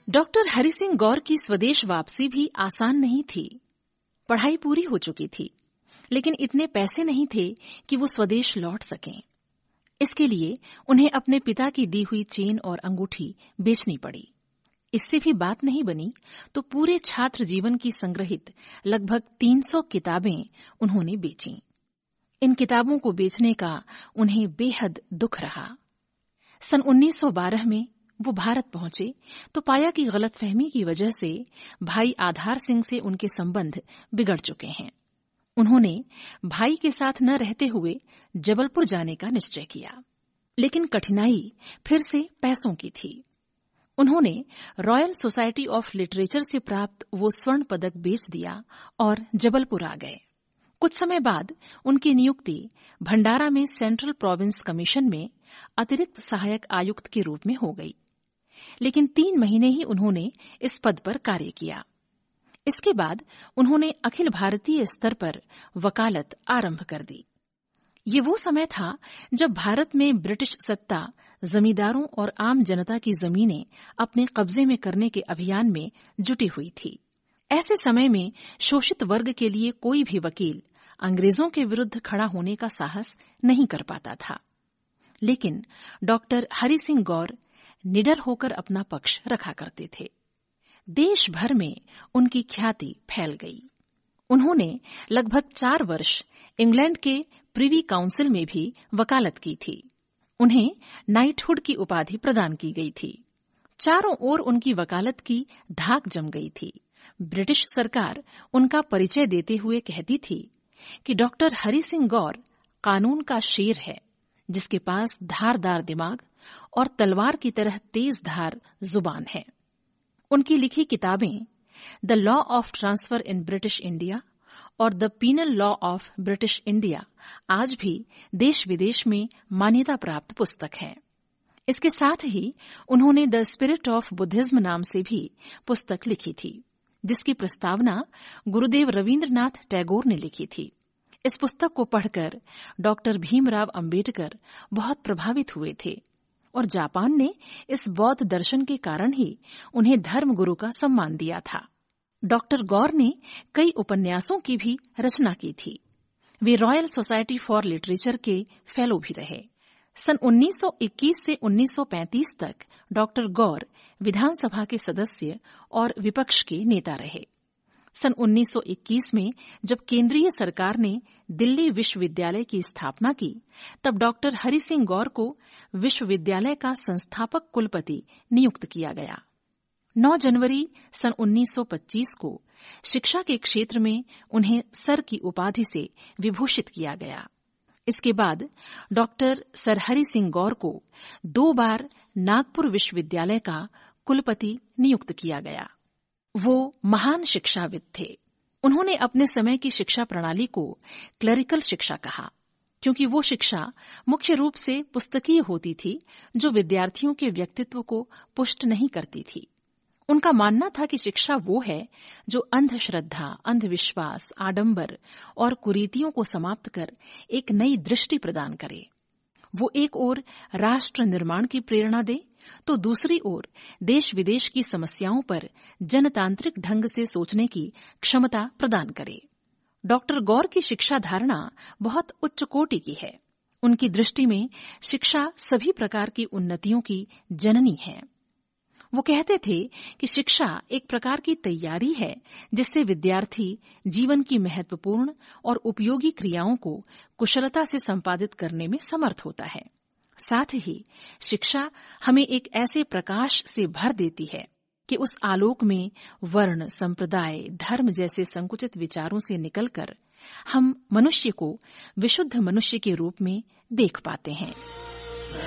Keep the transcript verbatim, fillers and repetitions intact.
Doctor Hari Singh गौर की स्वदेश वापसी भी आसान नहीं थी। पढ़ाई पूरी हो चुकी थी, लेकिन इतने पैसे नहीं थे कि वो स्वदेश लौट सकें। इसके लिए उन्हें अपने पिता की दी हुई चेन और अंगूठी बेचनी पड़ी। इससे भी बात नहीं बनी तो पूरे छात्र जीवन की संग्रहित लगभग तीन सौ किताबें उन्होंने बेचीं। इन किताबों को बेचने का उन्हें बेहद दुख रहा। सन उन्नीस सौ बारह में वो भारत पहुंचे तो पाया कि गलतफहमी की वजह से भाई आधार सिंह से उनके संबंध बिगड़ चुके हैं। उन्होंने भाई के साथ न रहते हुए जबलपुर जाने का निश्चय किया, लेकिन कठिनाई फिर से पैसों की थी। उन्होंने रॉयल सोसाइटी ऑफ लिटरेचर से प्राप्त वो स्वर्ण पदक बेच दिया और जबलपुर आ गए। कुछ समय बाद उनकी नियुक्ति भंडारा में सेंट्रल प्रोविंस कमीशन में अतिरिक्त सहायक आयुक्त के रूप में हो गई, लेकिन तीन महीने ही उन्होंने इस पद पर कार्य किया। इसके बाद उन्होंने अखिल भारतीय स्तर पर वकालत आरंभ कर दी। ये वो समय था जब भारत में ब्रिटिश सत्ता जमींदारों और आम जनता की जमीनें अपने कब्जे में करने के अभियान में जुटी हुई थी। ऐसे समय में शोषित वर्ग के लिए कोई भी वकील अंग्रेजों के विरुद्ध खड़ा होने का साहस नहीं कर पाता था, लेकिन डॉक्टर हरि सिंह गौर निडर होकर अपना पक्ष रखा करते थे। देश भर में उनकी ख्याति फैल गई। उन्होंने लगभग चार वर्ष इंग्लैंड के प्रिवी काउंसिल में भी वकालत की थी। उन्हें नाइटहुड की उपाधि प्रदान की गई थी। चारों ओर उनकी वकालत की धाक जम गई थी। ब्रिटिश सरकार उनका परिचय देते हुए कहती थी कि डॉक्टर हरि सिंह गौर कानून का शेर है, जिसके पास धारदार दिमाग और तलवार की तरह तेज धार जुबान है। उनकी लिखी किताबें the law of transfer in British India और the penal law of British India आज भी देश विदेश में मान्यता प्राप्त पुस्तक है। इसके साथ ही उन्होंने द स्पिरिट ऑफ बुद्धिज्म नाम से भी पुस्तक लिखी थी, जिसकी प्रस्तावना गुरुदेव रवींद्रनाथ टैगोर ने लिखी थी। इस पुस्तक को पढ़कर डॉक्टर भीमराव अंबेडकर बहुत प्रभावित हुए थे और जापान ने इस बौद्ध दर्शन के कारण ही उन्हें धर्मगुरु का सम्मान दिया था। डॉक्टर गौर ने कई उपन्यासों की भी रचना की थी। वे रॉयल सोसाइटी फॉर लिटरेचर के फेलो भी रहे। सन उन्नीस सौ इक्कीस से उन्नीस सौ पैंतीस तक डॉक्टर गौर विधानसभा के सदस्य और विपक्ष के नेता रहे। सन उन्नीस सौ इक्कीस में जब केंद्रीय सरकार ने दिल्ली विश्वविद्यालय की स्थापना की, तब डॉक्टर हरि सिंह गौर को विश्वविद्यालय का संस्थापक कुलपति नियुक्त किया गया। नौ जनवरी सन उन्नीस सौ पच्चीस को शिक्षा के क्षेत्र में उन्हें सर की उपाधि से विभूषित किया गया। इसके बाद डॉक्टर सर हरि सिंह गौर को दो बार नागपुर विश्वविद्यालय का कुलपति नियुक्त किया गया। वो महान शिक्षाविद थे। उन्होंने अपने समय की शिक्षा प्रणाली को क्लरिकल शिक्षा कहा, क्योंकि वो शिक्षा मुख्य रूप से पुस्तकीय होती थी, जो विद्यार्थियों के व्यक्तित्व को पुष्ट नहीं करती थी। उनका मानना था कि शिक्षा वो है जो अंधश्रद्धा, अंधविश्वास, आडंबर और कुरीतियों को समाप्त कर एक नई दृष्टि प्रदान करे। वो एक ओर राष्ट्र निर्माण की प्रेरणा दे, तो दूसरी ओर देश विदेश की समस्याओं पर जनतांत्रिक ढंग से सोचने की क्षमता प्रदान करे। डॉक्टर गौर की शिक्षा धारणा बहुत उच्च कोटि की है। उनकी दृष्टि में शिक्षा सभी प्रकार की उन्नतियों की जननी है। वो कहते थे कि शिक्षा एक प्रकार की तैयारी है, जिससे विद्यार्थी जीवन की महत्वपूर्ण और उपयोगी क्रियाओं को कुशलता से संपादित करने में समर्थ होता है। साथ ही शिक्षा हमें एक ऐसे प्रकाश से भर देती है कि उस आलोक में वर्ण, संप्रदाय, धर्म जैसे संकुचित विचारों से निकलकर हम मनुष्य को विशुद्ध मनुष्य के रूप में देख पाते हैं।